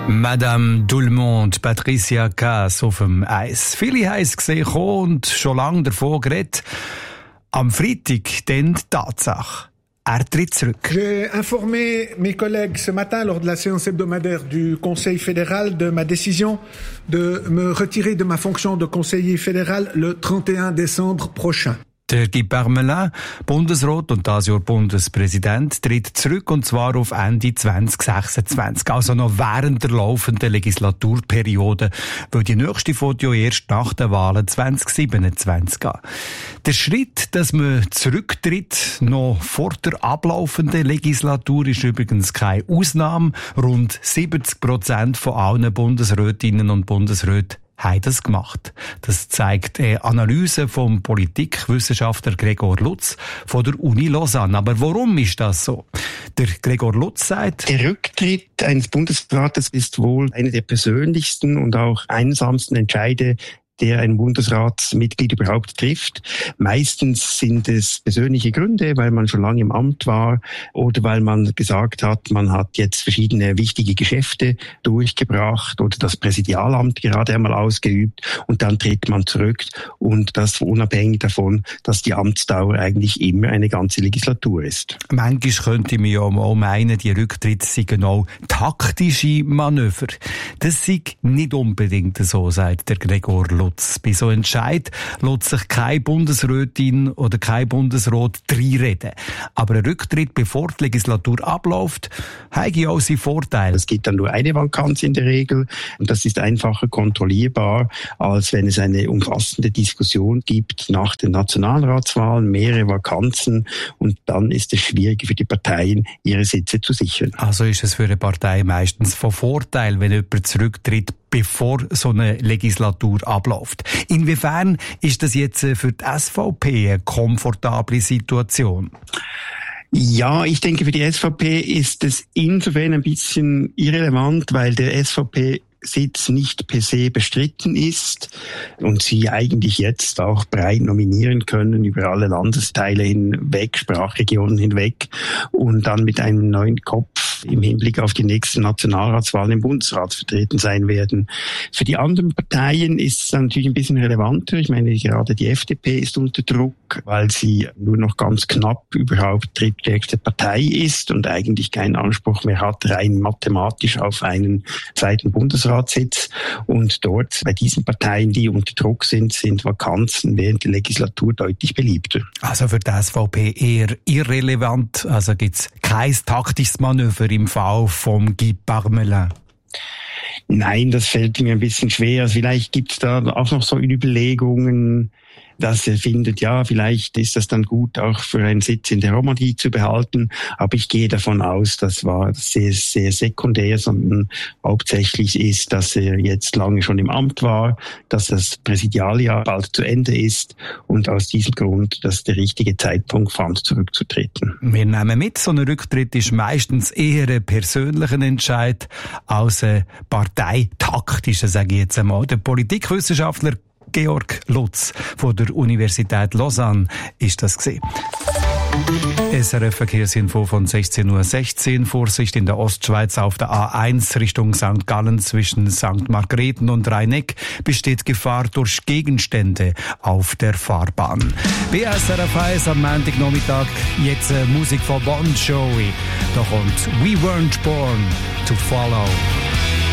Madame tout le monde, Patricia Kaas auf dem Eis. Viele haben es gesehen und schon lange davon geredet. Am Freitag dann die Tatsache. Er tritt zurück. J'ai informé mes collègues ce matin lors de la séance hebdomadaire du Conseil fédéral de ma décision de me retirer de ma fonction de conseiller fédéral le 31 décembre prochain. Der Guy Parmelin, Bundesrat und das Jahr Bundespräsident, tritt zurück und zwar auf Ende 2026, also noch während der laufenden Legislaturperiode, weil die nächste Foto erst nach den Wahlen 2027 geht. Der Schritt, dass man zurücktritt, noch vor der ablaufenden Legislatur, ist übrigens keine Ausnahme. Rund 70% von allen Bundesrätinnen und Bundesräten haben das gemacht. Das zeigt eine Analyse vom Politikwissenschaftler Gregor Lutz von der Uni Lausanne. Aber warum ist das so? Der Gregor Lutz sagt: Der Rücktritt eines Bundesrates ist wohl eine der persönlichsten und auch einsamsten Entscheide, der ein Bundesratsmitglied überhaupt trifft. Meistens sind es persönliche Gründe, weil man schon lange im Amt war oder weil man gesagt hat, man hat jetzt verschiedene wichtige Geschäfte durchgebracht oder das Präsidialamt gerade einmal ausgeübt und dann tritt man zurück und das unabhängig davon, dass die Amtsdauer eigentlich immer eine ganze Legislatur ist. Manchmal könnte man ja auch meinen, die Rücktritte seien genau taktische Manöver. Das sei nicht unbedingt so, sagt der Gregor Lutz. Bei so Entscheid lässt sich keine Bundesrätin oder kein Bundesrat reinreden. Aber ein Rücktritt, bevor die Legislatur abläuft, hat auch seinen Vorteil. Es gibt dann nur eine Vakanz in der Regel und das ist einfacher kontrollierbar, als wenn es eine umfassende Diskussion gibt nach den Nationalratswahlen, mehrere Vakanzen und dann ist es schwieriger für die Parteien, ihre Sitze zu sichern. Also ist es für eine Partei meistens von Vorteil, wenn jemand zurücktritt, bevor so eine Legislatur abläuft. Inwiefern ist das jetzt für die SVP eine komfortable Situation? Ja, ich denke, für die SVP ist es insofern ein bisschen irrelevant, weil der SVP-Sitz nicht per se bestritten ist und sie eigentlich jetzt auch breit nominieren können über alle Landesteile hinweg, Sprachregionen hinweg und dann mit einem neuen Kopf im Hinblick auf die nächsten Nationalratswahlen im Bundesrat vertreten sein werden. Für die anderen Parteien ist es natürlich ein bisschen relevanter. Ich meine, gerade die FDP ist unter Druck, weil sie nur noch ganz knapp überhaupt drittstärkste Partei ist und eigentlich keinen Anspruch mehr hat, rein mathematisch auf einen zweiten Bundesratssitz. Und dort, bei diesen Parteien, die unter Druck sind Vakanzen während der Legislatur deutlich beliebter. Also für die SVP eher irrelevant, also gibt's kein taktisches Manöver im Fall vom Guy Parmelin? Nein, das fällt mir ein bisschen schwer. Vielleicht gibt's da auch noch so Überlegungen, dass er findet, ja, vielleicht ist das dann gut, auch für einen Sitz in der Romandie zu behalten. Aber ich gehe davon aus, das war sehr, sehr sekundär, sondern hauptsächlich ist, dass er jetzt lange schon im Amt war, dass das Präsidialjahr bald zu Ende ist und aus diesem Grund, dass der richtige Zeitpunkt fand, zurückzutreten. Wir nehmen mit, so ein Rücktritt ist meistens eher ein persönlicher Entscheid als ein parteitaktischer, sage ich jetzt einmal. Der Politikwissenschaftler Georg Lutz von der Universität Lausanne ist das gewesen. SRF Verkehrsinfo von 16:16 Uhr. Vorsicht in der Ostschweiz auf der A1 Richtung St. Gallen zwischen St. Margrethen und Rheineck besteht Gefahr durch Gegenstände auf der Fahrbahn. Bei SRF 1 am Montagnachmittag jetzt Musik von Bon Jovi. Da kommt We Weren't Born to Follow.